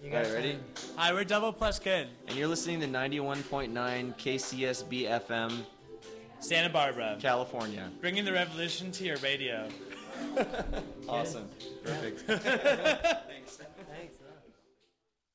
You guys All right, ready? Hi, we're Double Plus Good. And you're listening to 91.9 KCSB FM, Santa Barbara, California. bringing the revolution to your radio. Awesome. Perfect.